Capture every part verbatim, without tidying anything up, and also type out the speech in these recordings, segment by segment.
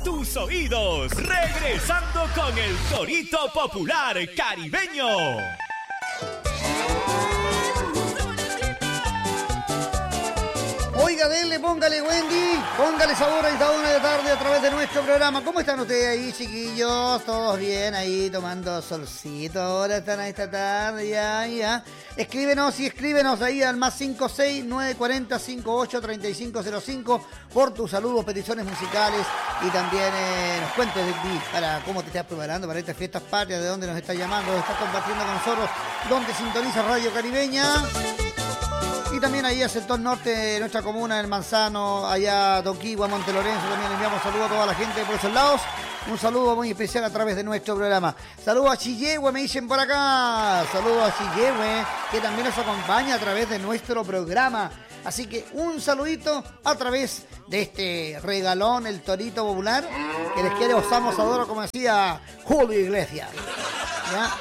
tus oídos. Regresando con el Torito Popular Caribeño. Oiga, denle, póngale, Wendy, póngale sabor a esta una de la tarde a través de nuestro programa. ¿Cómo están ustedes ahí, chiquillos? ¿Todos bien ahí, tomando solcito? Ahora están a esta tarde, ya, ya. Escríbenos y escríbenos ahí al más cinco seis nueve cuatro cero cinco ocho tres cinco cero cinco por tus saludos, peticiones musicales y también eh, nos cuentes de ti, para cómo te estás preparando para estas fiestas patrias, de dónde nos estás llamando, dónde estás compartiendo con nosotros, dónde sintoniza Radio Caribeña. Y también ahí al sector norte de nuestra comuna, el Manzano, allá Toquigua, Monte Lorenzo, también le enviamos saludos a toda la gente por esos lados. Un saludo muy especial a través de nuestro programa. Saludos a Chillehue, me dicen por acá. Saludos a Chillehue, que también nos acompaña a través de nuestro programa. Así que un saludito a través de este regalón, el Torito Popular, que les quiere Osamos Adoro, como decía Julio Iglesias. ¿Ya?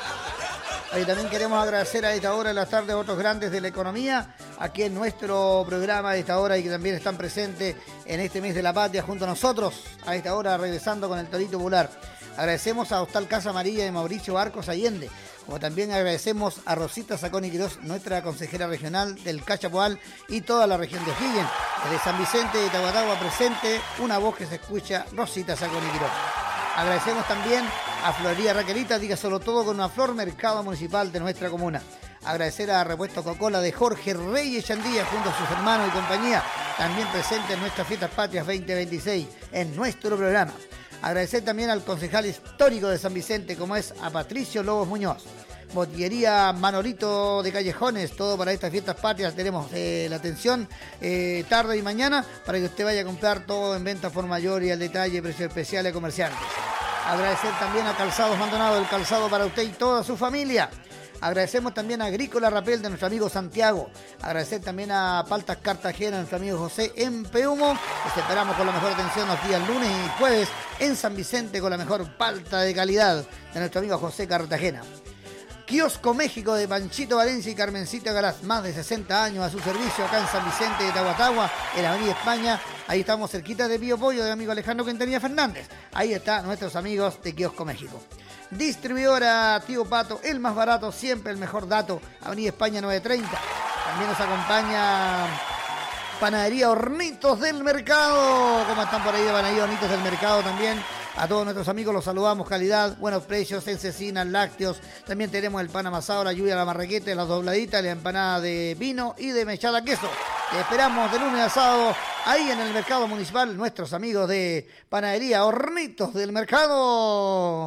Y también queremos agradecer a esta hora de la tarde a otros grandes de la economía aquí en nuestro programa de esta hora y que también están presentes en este mes de la patria junto a nosotros a esta hora regresando con el Torito Popular. Agradecemos a Hostal Casa Amarilla de Mauricio Arcos Allende, como también agradecemos a Rosita Saconi Quirós, nuestra consejera regional del Cachapoal y toda la región de O'Higgins. Desde San Vicente de Tahuatahua presente, una voz que se escucha, Rosita Saconi Quirós. Agradecemos también a Florería Raquelita, diga solo todo con una flor, mercado municipal de nuestra comuna. Agradecer a Repuesto Coca-Cola de Jorge Reyes Chandía junto a sus hermanos y compañía, también presente en nuestras fiestas patrias veinte veintiséis en nuestro programa. Agradecer también al concejal histórico de San Vicente, como es a Patricio Lobos Muñoz. Botillería Manolito de Callejones, todo para estas fiestas patrias. Tenemos eh, la atención eh, tarde y mañana para que usted vaya a comprar todo en venta por mayor y al detalle, precio especial a comerciantes. Agradecer también a Calzados Maldonado, el calzado para usted y toda su familia. Agradecemos también a Agrícola Rapel de nuestro amigo Santiago. Agradecer también a Paltas Cartagena de nuestro amigo José en Peumo. Les esperamos con la mejor atención los días lunes y jueves en San Vicente con la mejor palta de calidad de nuestro amigo José Cartagena. Kiosco México de Panchito Valencia y Carmencita Galás, más de sesenta años a su servicio acá en San Vicente de Tahuatahua, en la Avenida España. Ahí estamos cerquita de Pío Pollo, de amigo Alejandro Quintanilla Fernández. Ahí están nuestros amigos de Kiosco México. Distribuidora Tío Pato, el más barato, siempre el mejor dato, Avenida España novecientos treinta. También nos acompaña Panadería Hornitos del Mercado. ¿Cómo están por ahí de Panadería Hornitos del Mercado también? A todos nuestros amigos los saludamos, calidad, buenos precios en cecinas, lácteos. También tenemos el pan amasado, la lluvia, la marraqueta, las dobladitas, la empanada de vino y de mechada queso. Te esperamos de lunes a sábado ahí en el mercado municipal, nuestros amigos de Panadería Hornitos del Mercado.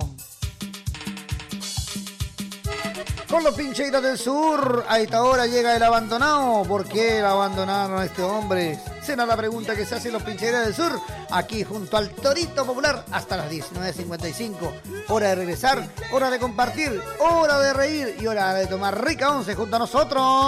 Con los Pincheiros del Sur, a esta hora llega el abandonado. ¿Por qué abandonaron a este hombre? Será la pregunta que se hace los Pincheiros del Sur, aquí junto al Torito Popular, hasta las diecinueve cincuenta y cinco. Hora de regresar, hora de compartir, hora de reír y hora de tomar rica once junto a nosotros.